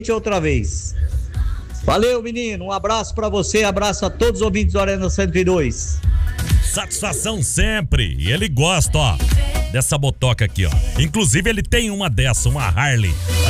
outra vez. Valeu, menino, um abraço pra você, abraço a todos os ouvintes da Arena 102. Satisfação sempre. E ele gosta, ó, dessa motoca aqui, ó. Inclusive ele tem uma dessa, uma Harley.